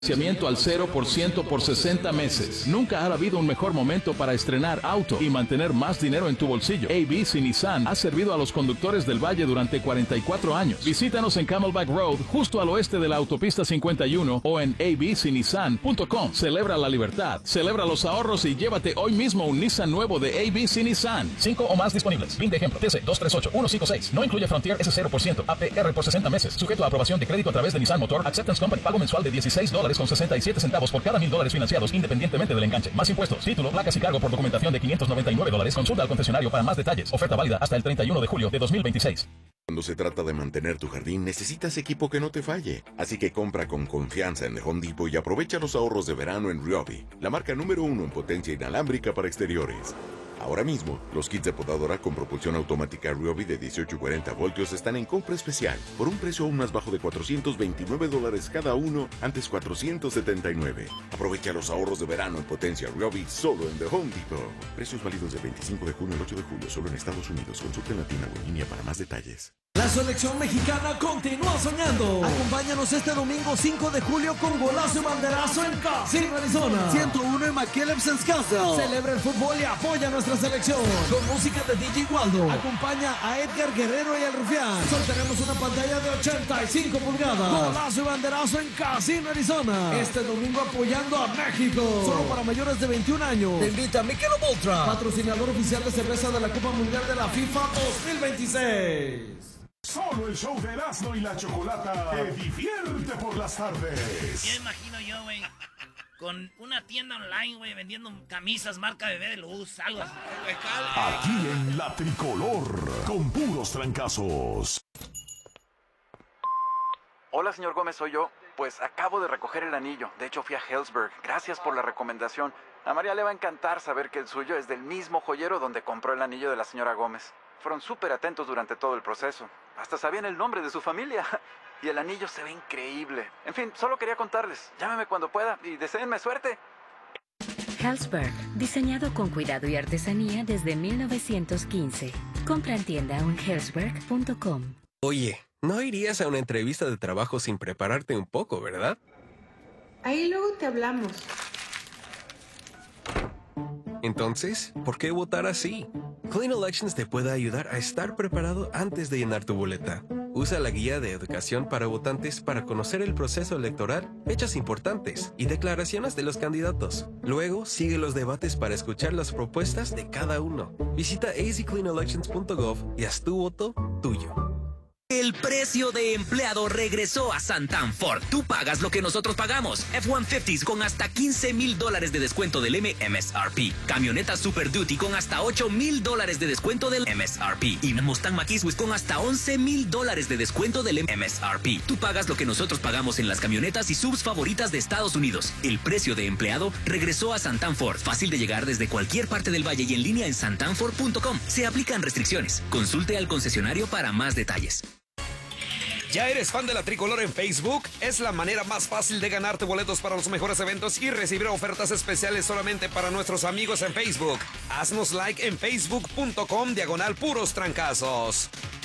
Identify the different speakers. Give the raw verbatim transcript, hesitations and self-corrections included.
Speaker 1: Financiamiento al cero por ciento por sesenta meses. Nunca ha habido un mejor momento para estrenar auto y mantener más dinero en tu bolsillo. A B C Nissan ha servido a los conductores del Valle durante cuarenta y cuatro años. Visítanos en Camelback Road, justo al oeste de la autopista cincuenta y uno, o en a b c nissan punto com. Celebra la libertad, celebra los ahorros y llévate hoy mismo un Nissan nuevo de A B C Nissan. Cinco o más disponibles. Fin de ejemplo. T C dos tres ocho uno cinco seis. No incluye Frontier S cero por ciento. A P R por sesenta meses. Sujeto a aprobación de crédito a través de Nissan Motor Acceptance Company. Pago mensual de dieciséis dólares con sesenta y siete centavos por cada mil dólares financiados independientemente del enganche. Más impuestos, título, placas y cargo por documentación de quinientos noventa y nueve dólares. Consulta al concesionario para más detalles. Oferta válida hasta el treinta y uno de julio de dos mil veintiséis.
Speaker 2: Cuando se trata de mantener tu jardín, necesitas equipo que no te falle. Así que compra con confianza en The Home Depot y aprovecha los ahorros de verano en Ryobi, la marca número uno en potencia inalámbrica para exteriores. Ahora mismo, los kits de podadora con propulsión automática Ryobi de dieciocho y cuarenta voltios están en compra especial por un precio aún más bajo de cuatrocientos veintinueve dólares cada uno, antes cuatrocientos setenta y nueve. Aprovecha los ahorros de verano en potencia Ryobi solo en The Home Depot. Precios válidos del veinticinco de junio al ocho de julio solo en Estados Unidos. Consulta en la tienda o en línea para más detalles.
Speaker 3: La selección mexicana continúa soñando. Acompáñanos este domingo cinco de julio con golazo y banderazo en Casino, Arizona. ciento uno en McKellips Castle. Celebra el fútbol y apoya a nuestra selección. Con música de D J Waldo. Acompaña a Edgar Guerrero y el Rufián. Soltaremos una pantalla de ochenta y cinco pulgadas. Golazo y banderazo en Casino, Arizona. Este domingo apoyando a México. Solo para mayores de veintiún años. Te invita Michelob Ultra, patrocinador oficial de cerveza de la Copa Mundial de la FIFA dos mil veintiséis.
Speaker 4: Solo el show de Erasmo y la Chocolata te divierte por las tardes.
Speaker 5: Yo imagino yo, güey, con una tienda online, güey, vendiendo camisas marca Bebé de Luz, algo así.
Speaker 4: Aquí en La Tricolor, con puros trancazos.
Speaker 6: Hola, señor Gómez, soy yo. Pues acabo de recoger el anillo. De hecho, fui a Helzberg. Gracias por la recomendación. A María le va a encantar saber que el suyo es del mismo joyero donde compró el anillo de la señora Gómez. Fueron súper atentos durante todo el proceso. Hasta sabían el nombre de su familia. Y el anillo se ve increíble. En fin, solo quería contarles. Llámeme cuando pueda y deséenme suerte.
Speaker 7: Helzberg, diseñado con cuidado y artesanía desde mil novecientos quince. Compra en tienda o en helzberg punto com.
Speaker 8: Oye, no irías a una entrevista de trabajo sin prepararte un poco, ¿verdad?
Speaker 9: Ahí luego te hablamos.
Speaker 8: Entonces, ¿por qué votar así? Clean Elections te puede ayudar a estar preparado antes de llenar tu boleta. Usa la guía de educación para votantes para conocer el proceso electoral, fechas importantes y declaraciones de los candidatos. Luego, sigue los debates para escuchar las propuestas de cada uno. Visita a z clean elections punto gov y haz tu voto tuyo.
Speaker 10: El precio de empleado regresó a Santan Ford. Tú pagas lo que nosotros pagamos. F ciento cincuenta con hasta quince mil dólares de descuento del M S R P. Camionetas Super Duty con hasta ocho mil dólares de descuento del M S R P. Y Mustang Mach-E con hasta once mil dólares de descuento del M S R P. Tú pagas lo que nosotros pagamos en las camionetas y subs favoritas de Estados Unidos. El precio de empleado regresó a Santan Ford. Fácil de llegar desde cualquier parte del valle y en línea en santan ford punto com. Se aplican restricciones. Consulte al concesionario para más detalles.
Speaker 11: ¿Ya eres fan de La Tricolor en Facebook? Es la manera más fácil de ganarte boletos para los mejores eventos y recibir ofertas especiales solamente para nuestros amigos en Facebook. Haznos like en facebook punto com diagonal puros trancazos.